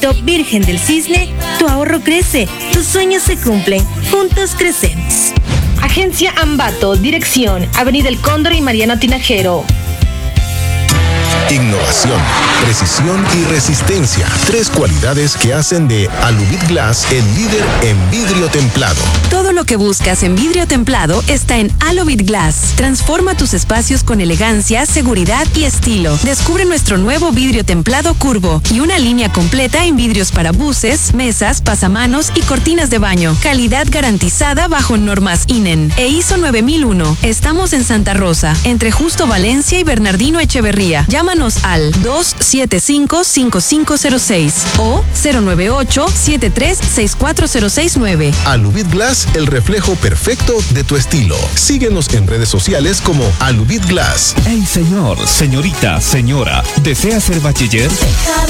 Top Virgen del Cisne, tu ahorro crece, tus sueños se cumplen, juntos crecemos. Agencia Ambato, dirección Avenida El Cóndor y Mariano Tinajero. Innovación, precisión y resistencia. 3 cualidades que hacen de Aluvit Glass el líder en vidrio templado. Todo lo que buscas en vidrio templado está en Aluvit Glass. Transforma tus espacios con elegancia, seguridad y estilo. Descubre nuestro nuevo vidrio templado curvo y una línea completa en vidrios para buses, mesas, pasamanos y cortinas de baño. Calidad garantizada bajo normas INEN e ISO 9001. Estamos en Santa Rosa, entre Justo Valencia y Bernardino Echeverría. Llámanos al 275-5506 o 098-73640669. Aluvit Glass, el reflejo perfecto de tu estilo. Síguenos en redes sociales como Aluvit Glass. Hey señor, señorita, señora, ¿desea ser bachiller?